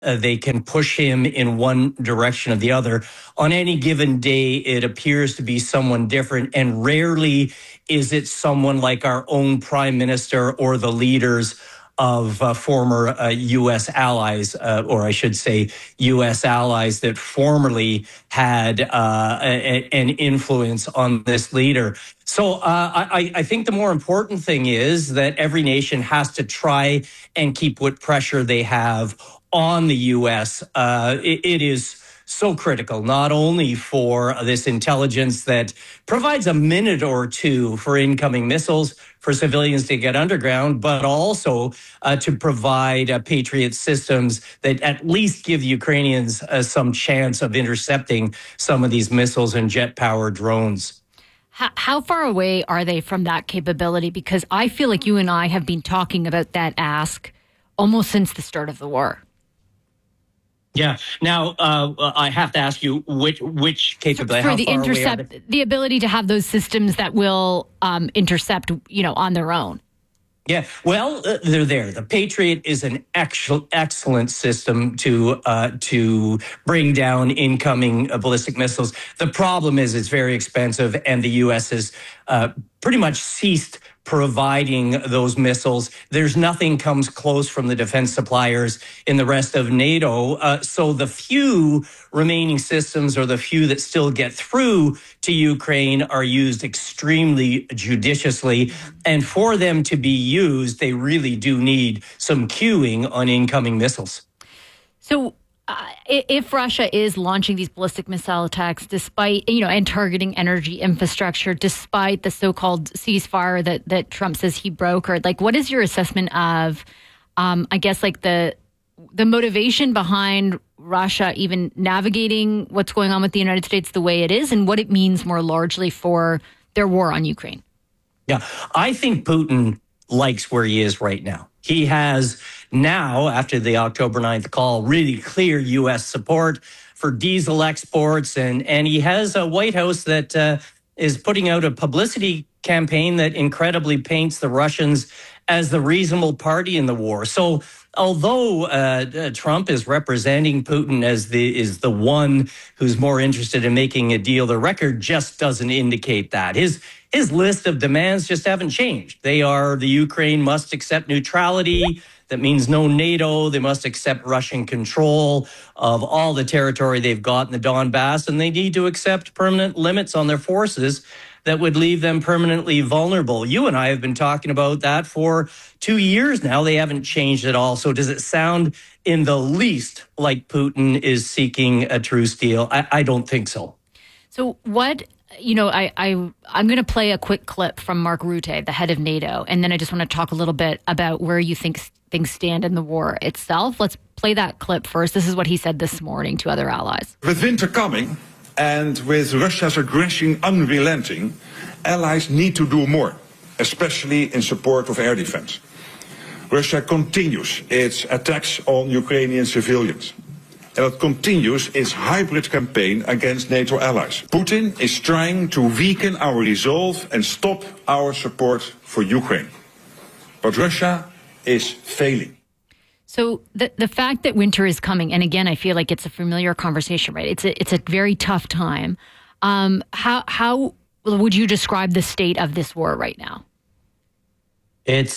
they can push him in one direction or the other. On any given day, it appears to be someone different, and rarely is it someone like our own prime minister or the leaders of former U.S. allies, or I should say U.S. allies that formerly had an influence on this leader. So I think the more important thing is that every nation has to try and keep what pressure they have on the U.S. It is so critical, not only for this intelligence that provides a minute or two for incoming missiles for civilians to get underground, but also to provide Patriot systems that at least give the Ukrainians some chance of intercepting some of these missiles and jet-powered drones. How far away are they from that capability? Because I feel like you and I have been talking about that ask almost since the start of the war. Yeah. Now, I have to ask you which capability. For the ability to have those systems that will intercept, on their own. Yeah. Well, they're there. The Patriot is an excellent system to bring down incoming ballistic missiles. The problem is it's very expensive, and the U.S. has pretty much ceased providing those missiles. There's nothing comes close from the defense suppliers in the rest of NATO. So the few remaining systems, or the few that still get through to Ukraine, are used extremely judiciously. And for them to be used, they really do need some cueing on incoming missiles. So if Russia is launching these ballistic missile attacks, despite, and targeting energy infrastructure, despite the so-called ceasefire that Trump says he brokered, what is your assessment of, the motivation behind Russia even navigating what's going on with the United States the way it is, and what it means more largely for their war on Ukraine? Yeah, I think Putin likes where he is right now. He has now, after the October 9th call, really clear U.S. support for diesel exports. And he has a White House that is putting out a publicity campaign that incredibly paints the Russians as the reasonable party in the war. So although Trump is representing Putin as the one who's more interested in making a deal, the record just doesn't indicate that. His list of demands just haven't changed. They are: the Ukraine must accept neutrality. That means no NATO. They must accept Russian control of all the territory they've got in the Donbass, and they need to accept permanent limits on their forces that would leave them permanently vulnerable. You and I have been talking about that for 2 years now. They haven't changed at all. So does it sound in the least like Putin is seeking a truce deal? I don't think so. So what... I'm going to play a quick clip from Mark Rutte, the head of NATO, and then I just want to talk a little bit about where you think things stand in the war itself. Let's play that clip first. This is what he said this morning to other allies. With winter coming and with Russia's aggression unrelenting, allies need to do more, especially in support of air defense. Russia continues its attacks on Ukrainian civilians. And it continues its hybrid campaign against NATO allies. Putin is trying to weaken our resolve and stop our support for Ukraine. But Russia is failing. So the fact that winter is coming, and again, I feel like it's a familiar conversation, right? It's a very tough time. How would you describe the state of this war right now? It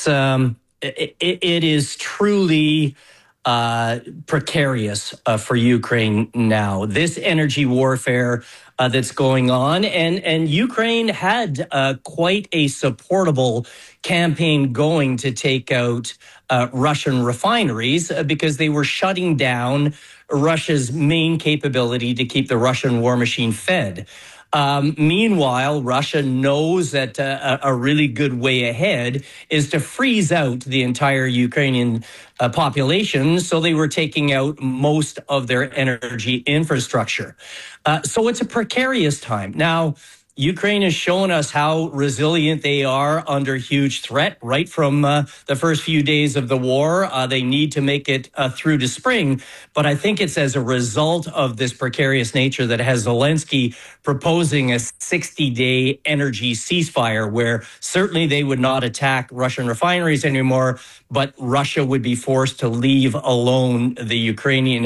is truly precarious for Ukraine now. This energy warfare that's going on, and Ukraine had quite a supportable campaign going to take out Russian refineries because they were shutting down Russia's main capability to keep the Russian war machine fed. Meanwhile, Russia knows that a really good way ahead is to freeze out the entire Ukrainian population. So they were taking out most of their energy infrastructure. So it's a precarious time. Now, Ukraine has shown us how resilient they are under huge threat right from the first few days of the war. They need to make it through to spring. But I think it's as a result of this precarious nature that has Zelensky proposing a 60-day energy ceasefire, where certainly they would not attack Russian refineries anymore, but Russia would be forced to leave alone the Ukrainian